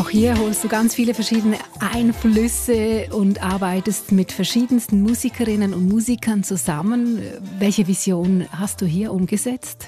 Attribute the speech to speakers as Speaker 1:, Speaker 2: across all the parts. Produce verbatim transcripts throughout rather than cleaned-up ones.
Speaker 1: Auch hier holst du ganz viele verschiedene Einflüsse und arbeitest mit verschiedensten Musikerinnen und Musikern zusammen. Welche Vision hast du hier umgesetzt?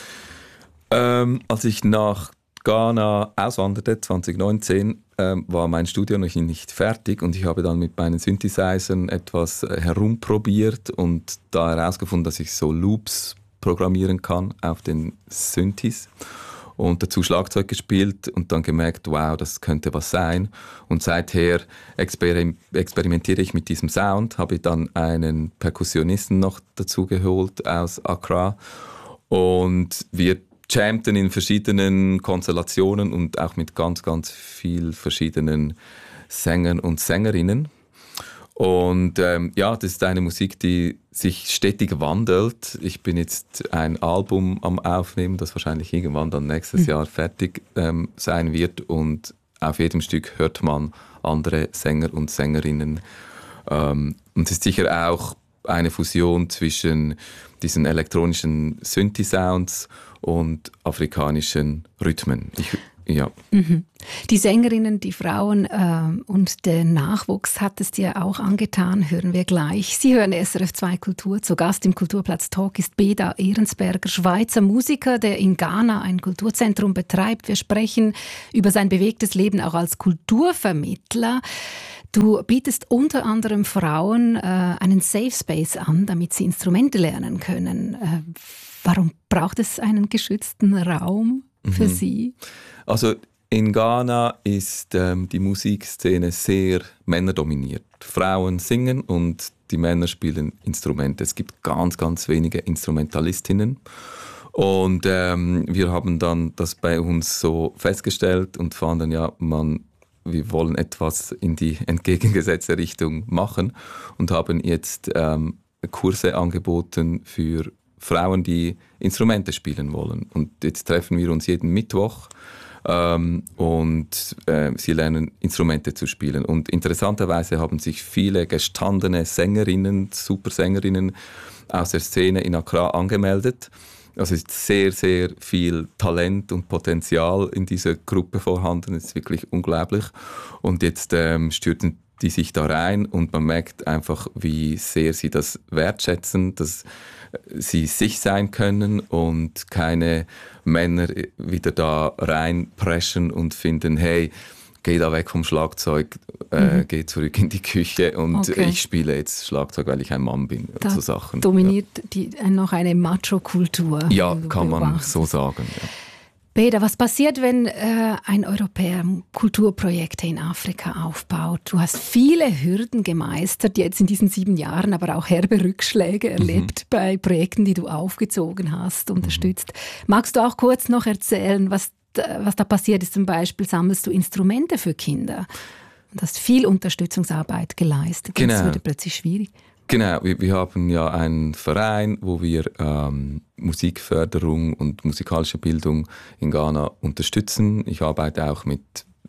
Speaker 2: Ähm, als ich nach Ghana auswanderte, zwanzig neunzehn, ähm, war mein Studium noch nicht fertig und ich habe dann mit meinen Synthesizern etwas herumprobiert und da herausgefunden, dass ich so Loops programmieren kann auf den Synthes und dazu Schlagzeug gespielt und dann gemerkt, wow, das könnte was sein. Und seither experim- experimentiere ich mit diesem Sound, habe dann einen Perkussionisten noch dazu geholt aus Accra und wir jammten in verschiedenen Konstellationen und auch mit ganz, ganz viel verschiedenen Sängern und Sängerinnen. Und ähm, ja, das ist eine Musik, die sich stetig wandelt. Ich bin jetzt ein Album am Aufnehmen, das wahrscheinlich irgendwann dann nächstes Jahr fertig ähm, sein wird. Und auf jedem Stück hört man andere Sänger und Sängerinnen. Ähm, und es ist sicher auch eine Fusion zwischen diesen elektronischen Synthi-Sounds und afrikanischen Rhythmen. Ich, ja.
Speaker 1: Mhm. Die Sängerinnen, die Frauen äh, und der Nachwuchs hat es dir auch angetan, hören wir gleich. Sie hören S R F zwei Kultur. Zu Gast im Kulturplatz Talk ist Beda Ehrensberger, Schweizer Musiker, der in Ghana ein Kulturzentrum betreibt. Wir sprechen über sein bewegtes Leben auch als Kulturvermittler. Du bietest unter anderem Frauen äh, einen Safe Space an, damit sie Instrumente lernen können. Äh, warum braucht es einen geschützten Raum für mhm. sie?
Speaker 2: Also in Ghana ist ähm, die Musikszene sehr männerdominiert. Frauen singen und die Männer spielen Instrumente. Es gibt ganz, ganz wenige Instrumentalistinnen. Und ähm, wir haben dann das bei uns so festgestellt und fanden, ja, man wir wollen etwas in die entgegengesetzte Richtung machen und haben jetzt ähm, Kurse angeboten für Frauen, die Instrumente spielen wollen. Und jetzt treffen wir uns jeden Mittwoch ähm, und äh, sie lernen Instrumente zu spielen. Und interessanterweise haben sich viele gestandene Sängerinnen, Supersängerinnen aus der Szene in Accra angemeldet. Also es ist sehr, sehr viel Talent und Potenzial in dieser Gruppe vorhanden. Es ist wirklich unglaublich. Und jetzt ähm, stürzen die sich da rein und man merkt einfach, wie sehr sie das wertschätzen, dass sie sich sein können und keine Männer wieder da reinpreschen und finden, hey, geh da weg vom Schlagzeug, äh, mhm. geh zurück in die Küche und okay. ich spiele jetzt Schlagzeug, weil ich ein Mann bin.
Speaker 1: Da
Speaker 2: so Sachen.
Speaker 1: dominiert ja. die, noch eine Macho-Kultur.
Speaker 2: Ja, kann man so sagen. Ja.
Speaker 1: Beda, was passiert, wenn äh, ein Europäer Kulturprojekte in Afrika aufbaut? Du hast viele Hürden gemeistert, jetzt in diesen sieben Jahren, aber auch herbe Rückschläge erlebt mhm. bei Projekten, die du aufgezogen hast, unterstützt. Mhm. Magst du auch kurz noch erzählen, was was da passiert ist? Zum Beispiel sammelst du Instrumente für Kinder und hast viel Unterstützungsarbeit geleistet.
Speaker 2: Genau.
Speaker 1: Das wurde plötzlich schwierig.
Speaker 2: Genau, wir, wir haben ja einen Verein, wo wir ähm, Musikförderung und musikalische Bildung in Ghana unterstützen. Ich arbeite auch mit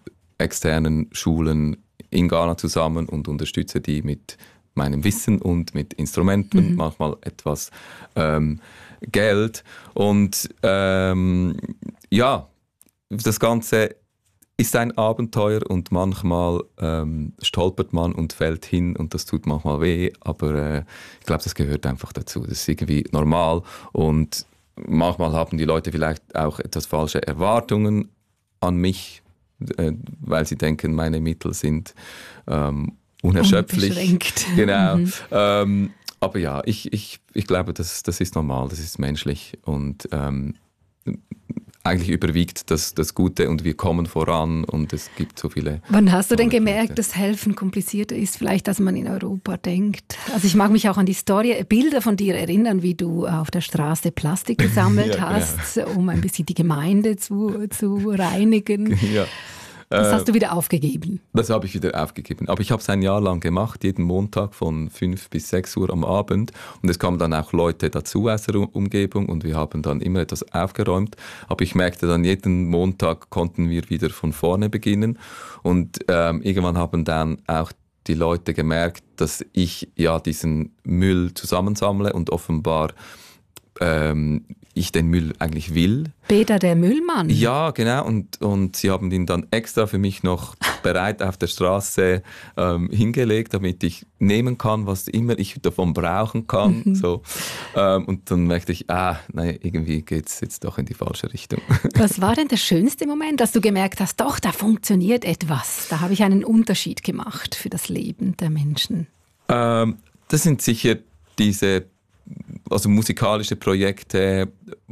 Speaker 2: externen Schulen in Ghana zusammen und unterstütze die mit meinem Wissen und mit Instrumenten, mhm. manchmal etwas ähm, Geld. Und ähm, ja, das Ganze ist ein Abenteuer und manchmal ähm, stolpert man und fällt hin und das tut manchmal weh, aber äh, ich glaube, das gehört einfach dazu. Das ist irgendwie normal und manchmal haben die Leute vielleicht auch etwas falsche Erwartungen an mich, äh, weil sie denken, meine Mittel sind ähm, unerschöpflich.
Speaker 1: Unbeschränkt.
Speaker 2: Genau.
Speaker 1: Mhm.
Speaker 2: Ähm, aber ja, ich, ich, ich glaube, das, das ist normal, das ist menschlich und ähm, eigentlich überwiegt das, das Gute und wir kommen voran und es gibt so viele...
Speaker 1: Wann hast du denn gemerkt, dass Helfen komplizierter ist, vielleicht als man in Europa denkt? Also ich mag mich auch an die Story, Bilder von dir erinnern, wie du auf der Straße Plastik gesammelt ja, hast, genau. um ein bisschen die Gemeinde zu, zu reinigen. Ja. Das hast du wieder aufgegeben?
Speaker 2: Das habe ich wieder aufgegeben. Aber ich habe es ein Jahr lang gemacht, jeden Montag von fünf bis sechs Uhr am Abend. Und es kamen dann auch Leute dazu aus der Umgebung und wir haben dann immer etwas aufgeräumt. Aber ich merkte dann, jeden Montag konnten wir wieder von vorne beginnen. Und ähm, irgendwann haben dann auch die Leute gemerkt, dass ich ja diesen Müll zusammensammle und offenbar ähm, ich den Müll eigentlich will.
Speaker 1: Beda der Müllmann?
Speaker 2: Ja, genau. Und, und sie haben ihn dann extra für mich noch bereit auf der Straße ähm, hingelegt, damit ich nehmen kann, was immer ich davon brauchen kann. Mhm. So. Ähm, und dann merkte ich, ah, nein, irgendwie geht es jetzt doch in die falsche Richtung.
Speaker 1: Was war denn der schönste Moment, dass du gemerkt hast, doch, da funktioniert etwas. Da habe ich einen Unterschied gemacht für das Leben der Menschen?
Speaker 2: Ähm, das sind sicher diese also musikalische Projekte,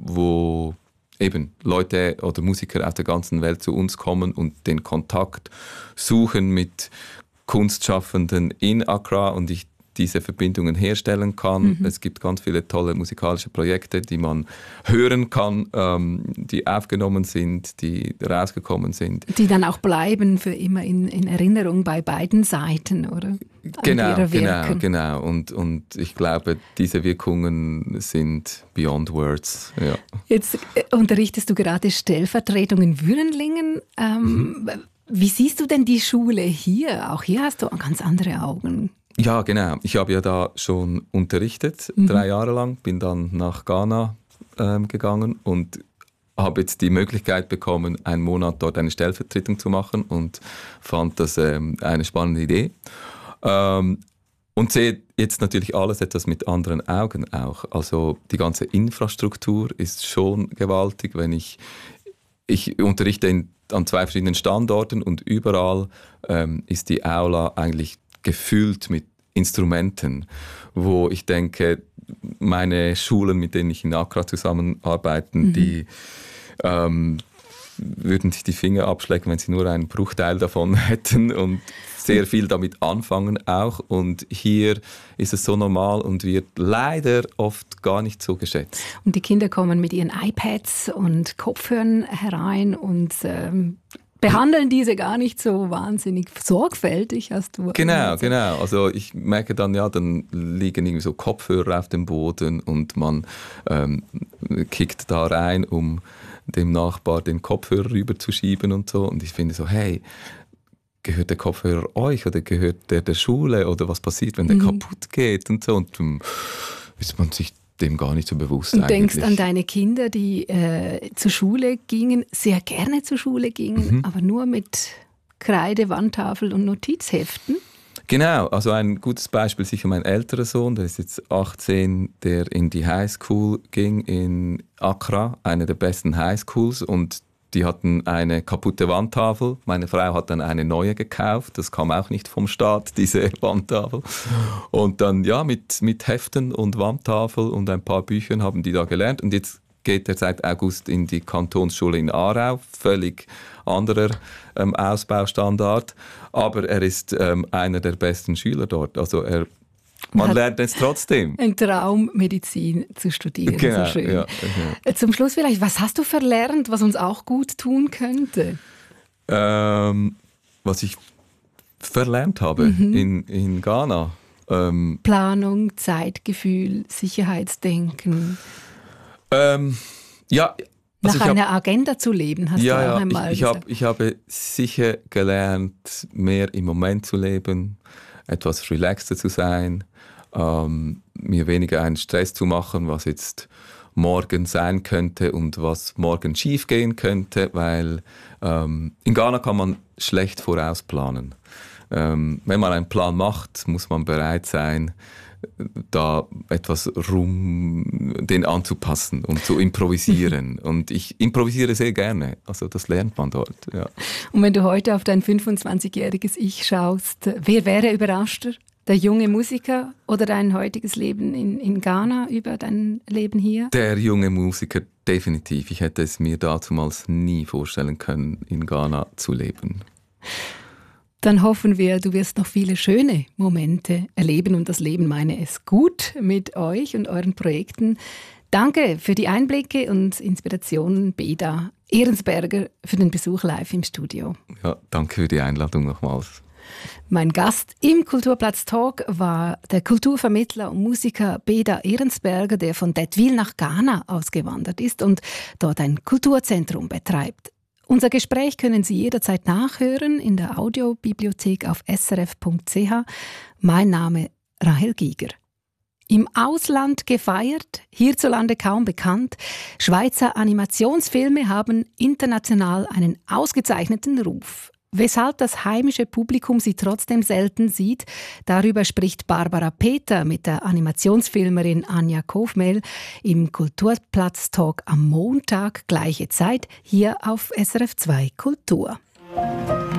Speaker 2: wo eben Leute oder Musiker aus der ganzen Welt zu uns kommen und den Kontakt suchen mit Kunstschaffenden in Accra und ich diese Verbindungen herstellen kann. Mhm. Es gibt ganz viele tolle musikalische Projekte, die man hören kann, ähm, die aufgenommen sind, die rausgekommen sind.
Speaker 1: Die dann auch bleiben für immer in, in Erinnerung bei beiden Seiten, oder?
Speaker 2: Genau, genau, genau. Und, und ich glaube, diese Wirkungen sind beyond words. Ja.
Speaker 1: Jetzt unterrichtest du gerade Stellvertretung in Würenlingen. Ähm, mhm. Wie siehst du denn die Schule hier? Auch hier hast du ganz andere Augen.
Speaker 2: Ja, genau. Ich habe ja da schon unterrichtet, mhm. drei Jahre lang, bin dann nach Ghana ähm, gegangen und habe jetzt die Möglichkeit bekommen, einen Monat dort eine Stellvertretung zu machen und fand das ähm, eine spannende Idee. Ähm, und sehe jetzt natürlich alles etwas mit anderen Augen auch. Also die ganze Infrastruktur ist schon gewaltig, wenn ich, ich unterrichte in, an zwei verschiedenen Standorten und überall ähm, ist die Aula eigentlich gefüllt mit Instrumenten, wo ich denke, meine Schulen, mit denen ich in Accra zusammenarbeite, mhm. die ähm, würden sich die Finger abschlecken, wenn sie nur einen Bruchteil davon hätten und sehr viel damit anfangen auch. Und hier ist es so normal und wird leider oft gar nicht so geschätzt.
Speaker 1: Und die Kinder kommen mit ihren iPads und Kopfhörern herein und ähm behandeln diese gar nicht so wahnsinnig sorgfältig, hast du
Speaker 2: Genau, genau. Also ich merke dann, ja, dann liegen irgendwie so Kopfhörer auf dem Boden und man ähm, kickt da rein, um dem Nachbar den Kopfhörer rüberzuschieben und so. Und ich finde so, hey, gehört der Kopfhörer euch oder gehört der der Schule oder was passiert, wenn der mhm. kaputt geht und so. Und dann ist man sich dem gar nicht so bewusst.
Speaker 1: Und
Speaker 2: eigentlich.
Speaker 1: denkst an deine Kinder, die äh, zur Schule gingen, sehr gerne zur Schule gingen, mhm. aber nur mit Kreide, Wandtafel und Notizheften?
Speaker 2: Genau, also ein gutes Beispiel sicher mein älterer Sohn, der ist jetzt achtzehn, der in die Highschool ging in Accra, eine der besten Highschools, und die hatten eine kaputte Wandtafel. Meine Frau hat dann eine neue gekauft. Das kam auch nicht vom Staat, diese Wandtafel. Und dann, ja, mit, mit Heften und Wandtafel und ein paar Büchern haben die da gelernt. Und jetzt geht er seit August in die Kantonsschule in Aarau. Völlig anderer ähm, Ausbaustandard. Aber er ist ähm, einer der besten Schüler dort. Also er Man lernt es trotzdem.
Speaker 1: Ein Traum, Medizin zu studieren.
Speaker 2: Genau,
Speaker 1: so schön.
Speaker 2: Ja, ja.
Speaker 1: Zum Schluss vielleicht, was hast du verlernt, was uns auch gut tun könnte?
Speaker 2: Ähm, was ich verlernt habe mhm. in, in Ghana. Ähm,
Speaker 1: Planung, Zeitgefühl, Sicherheitsdenken.
Speaker 2: Ähm, ja. Also
Speaker 1: Nach einer hab, Agenda zu leben, hast
Speaker 2: ja,
Speaker 1: du auch
Speaker 2: ja,
Speaker 1: einmal
Speaker 2: ich, ich, hab, ich habe sicher gelernt, mehr im Moment zu leben, etwas relaxter zu sein, ähm, mir weniger einen Stress zu machen, was jetzt morgen sein könnte und was morgen schief gehen könnte, weil ähm, in Ghana kann man schlecht vorausplanen. Ähm, wenn man einen Plan macht, muss man bereit sein, da etwas rum den anzupassen und zu improvisieren. Und ich improvisiere sehr gerne. Also das lernt man dort. Ja.
Speaker 1: Und wenn du heute auf dein fünfundzwanzigjähriges Ich schaust, wer wäre überraschter? Der junge Musiker oder dein heutiges Leben in, in Ghana über dein Leben hier?
Speaker 2: Der junge Musiker, definitiv. Ich hätte es mir damals nie vorstellen können, in Ghana zu leben.
Speaker 1: Dann hoffen wir, du wirst noch viele schöne Momente erleben und das Leben meine es gut mit euch und euren Projekten. Danke für die Einblicke und Inspirationen, Beda Ehrensberger, für den Besuch live im Studio.
Speaker 2: Ja, danke für die Einladung nochmals.
Speaker 1: Mein Gast im Kulturplatz Talk war der Kulturvermittler und Musiker Beda Ehrensberger, der von Dettwil nach Ghana ausgewandert ist und dort ein Kulturzentrum betreibt. Unser Gespräch können Sie jederzeit nachhören in der Audiobibliothek auf s r f punkt c h. Mein Name Rahel Giger. Im Ausland gefeiert, hierzulande kaum bekannt. Schweizer Animationsfilme haben international einen ausgezeichneten Ruf. Weshalb das heimische Publikum sie trotzdem selten sieht, darüber spricht Barbara Peter mit der Animationsfilmerin Anja Kofmehl im Kulturplatz-Talk am Montag, gleiche Zeit, hier auf S R F zwei Kultur.